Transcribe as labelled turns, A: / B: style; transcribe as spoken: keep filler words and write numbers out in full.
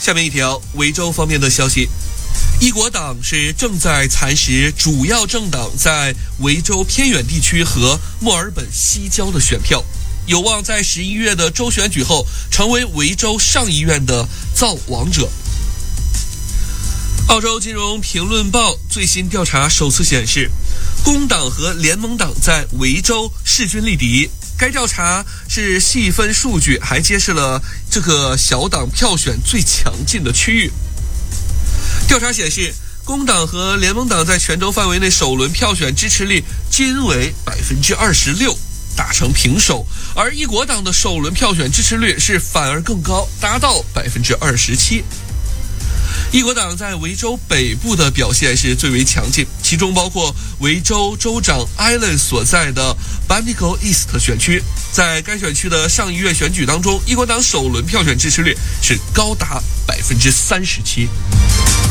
A: 下面一条维州方面的消息，一国党是正在蚕食主要政党在维州偏远地区和墨尔本西郊的选票，有望在十一月的州选举后成为维州上议院的造王者。澳洲金融评论报最新调查首次显示，工党和联盟党在维州势均力敌。该调查是细分数据，还揭示了这个小党票选最强劲的区域。调查显示，工党和联盟党在全州范围内首轮票选支持率均为 百分之二十六， 打成平手，而一国党的首轮票选支持率是反而更高，达到 百分之二十七。一国党在维州北部的表现是最为强劲，其中包括维州州长艾伦所在的 Bendigo East 选区。在该选区的上议院选举当中，一国党首轮票选支持率是高达 百分之三十七。